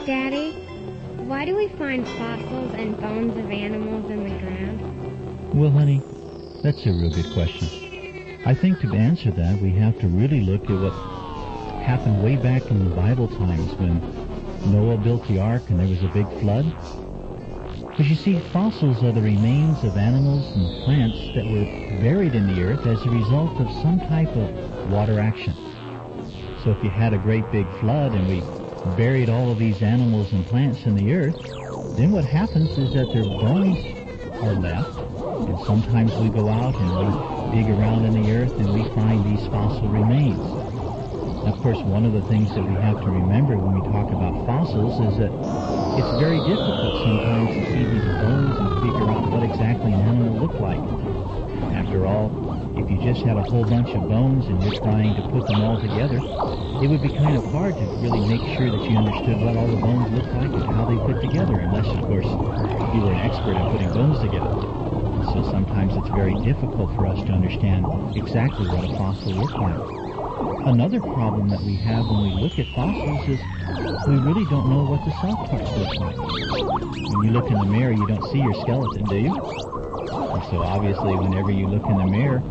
Daddy, why do we find fossils and bones of animals in the ground? Well, honey, that's a real good question. I think to answer that, we have to really look at what happened way back in the Bible times when Noah built the ark and there was a big flood. Because you see, fossils are the remains of animals and plants that were buried in the earth as a result of some type of water action. So if you had a great big flood and we buried all of these animals and plants in the earth, then what happens is that their bones are left, and sometimes we go out and we dig around in the earth and we find these fossil remains. Now, of course, one of the things that we have to remember when we talk about fossils is that it's very difficult sometimes to see these bones and figure out what exactly an animal looked like. After all, if you just had a whole bunch of bones and you're trying to put them all together, it would be kind of hard to really make sure that you understood what all the bones looked like and how they fit together, unless, of course, you were an expert in putting bones together. So sometimes it's very difficult for us to understand exactly what a fossil looks like. Another problem that we have when we look at fossils is we really don't know what the soft parts look like. When you look in the mirror, you don't see your skeleton, do you? And so obviously, whenever you look in the mirror,